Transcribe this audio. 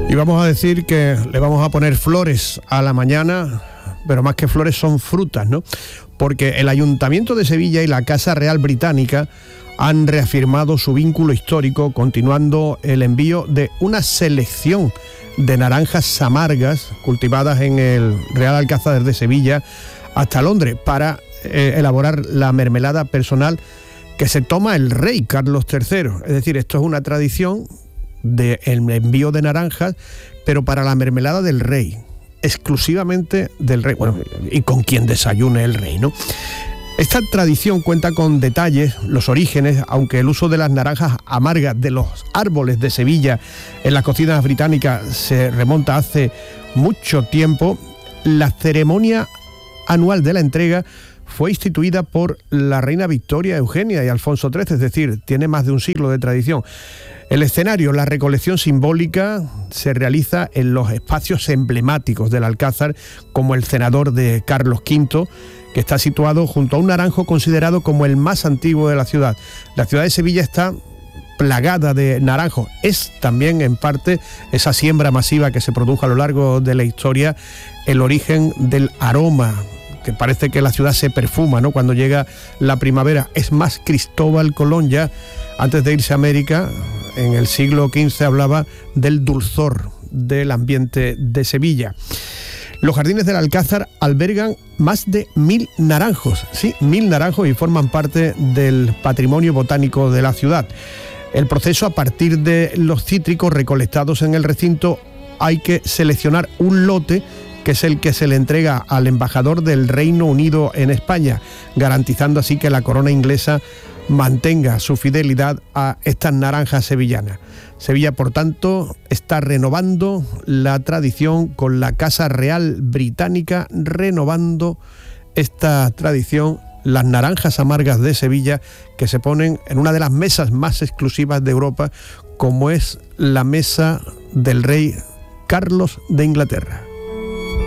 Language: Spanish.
Y vamos a decir que le vamos a poner flores a la mañana, pero más que flores son frutas, ¿no? Porque el Ayuntamiento de Sevilla y la Casa Real Británica han reafirmado su vínculo histórico, continuando el envío de una selección de naranjas amargas cultivadas en el Real Alcázar de Sevilla hasta Londres para elaborar la mermelada personal que se toma el rey Carlos III. Es decir, esto es una tradición del envío de naranjas, pero para la mermelada del rey, exclusivamente del rey, bueno, y con quien desayune el rey, ¿no? Esta tradición cuenta con detalles, los orígenes, aunque el uso de las naranjas amargas de los árboles de Sevilla en las cocinas británicas se remonta hace mucho tiempo. La ceremonia anual de la entrega fue instituida por la reina Victoria Eugenia y Alfonso XIII, es decir, tiene más de un siglo de tradición. El escenario, la recolección simbólica, se realiza en los espacios emblemáticos del Alcázar, como el cenador de Carlos V, que está situado junto a un naranjo considerado como el más antiguo de la ciudad. La ciudad de Sevilla está plagada de naranjos. Es también, en parte, esa siembra masiva que se produjo a lo largo de la historia, el origen del aroma, que parece que la ciudad se perfuma, ¿no?, cuando llega la primavera. Es más, Cristóbal Colón ya, antes de irse a América, en el siglo XV, hablaba del dulzor del ambiente de Sevilla. Los jardines del Alcázar albergan más de 1000 naranjos, sí, 1000 naranjos, y forman parte del patrimonio botánico de la ciudad. El proceso, a partir de los cítricos recolectados en el recinto, hay que seleccionar un lote que es el que se le entrega al embajador del Reino Unido en España, garantizando así que la corona inglesa mantenga su fidelidad a estas naranjas sevillanas. Sevilla, por tanto, está renovando la tradición con la Casa Real Británica, renovando esta tradición, las naranjas amargas de Sevilla, que se ponen en una de las mesas más exclusivas de Europa, como es la mesa del rey Carlos de Inglaterra.